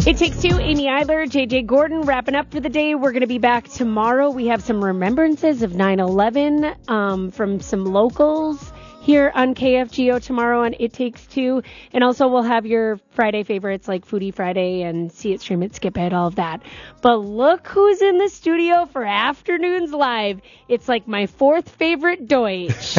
It Takes Two, Amy Eiler, JJ Gordon, wrapping up for the day. We're going to be back tomorrow. We have some remembrances of 9/11 from some locals here on KFGO tomorrow on It Takes Two. And also we'll have your Friday favorites like Foodie Friday and See It, Stream It, Skip It, all of that. But look who's in the studio for Afternoons Live. It's like my fourth favorite Deutsch.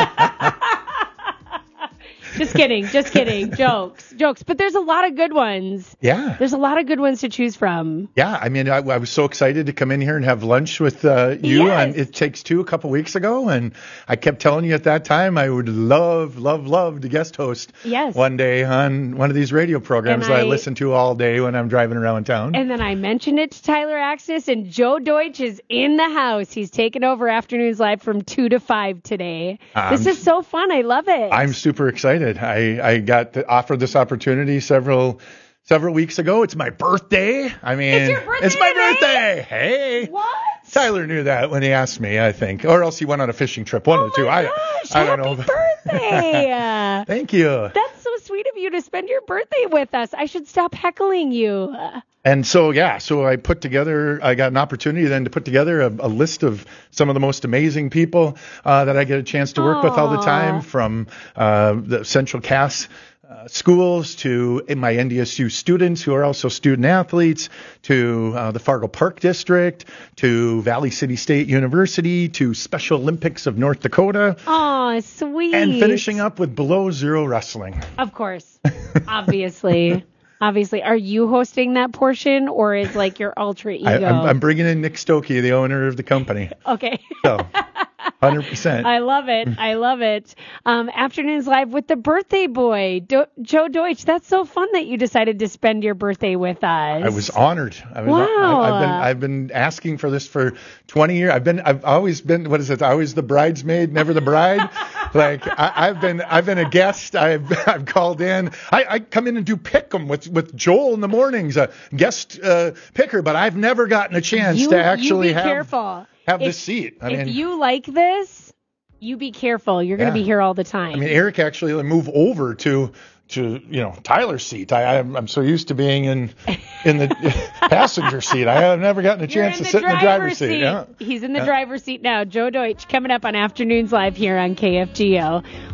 Just kidding. Jokes. But there's a lot of good ones. Yeah. There's a lot of good ones to choose from. Yeah. I mean, I was so excited to come in here and have lunch with you on It Takes Two a couple weeks ago. And I kept telling you at that time I would love to guest host one day on one of these radio programs that I listen to all day when I'm driving around town. And then I mentioned it to Tyler Axness, and Joe Deutsch is in the house. He's taking over Afternoons Live from 2 to 5 today. This is so fun. I love it. I'm super excited. I got offered this opportunity several weeks ago. It's my birthday. I mean, it's your birthday. It's my birthday. Hey. What? Tyler knew that when he asked me, I think, or else he went on a fishing trip. One of the two. I don't know. Happy birthday. Thank you. That's so sweet of you to spend your birthday with us. I should stop heckling you. And so I got an opportunity then to put together a list of some of the most amazing people that I get a chance to work with all the time, from the Central Cass schools to my NDSU students who are also student athletes, to the Fargo Park District, to Valley City State University, to Special Olympics of North Dakota. Oh, sweet. And finishing up with Below Zero Wrestling. Of course. Obviously. Are you hosting that portion, or is like your alter ego? I'm bringing in Nick Stokey, the owner of the company. Okay. So, 100%. I love it. Afternoons Live with the birthday boy, Joe Deutsch. That's so fun that you decided to spend your birthday with us. I was honored. Wow. I've been asking for this for 20 years. I've always been, what is it? Always the bridesmaid, never the bride. Like I've been a guest. I've called in. I come in and do pick 'em with Joel in the mornings, a guest picker, but I've never gotten a chance to actually have this seat. If you like this, you be careful. You're going to be here all the time. I mean, Eric actually moved over to Tyler's seat. I'm so used to being in the passenger seat. I have never gotten a chance to sit in the driver's seat. Yeah. He's in the driver's seat now. Joe Deutsch coming up on Afternoons Live here on KFGO.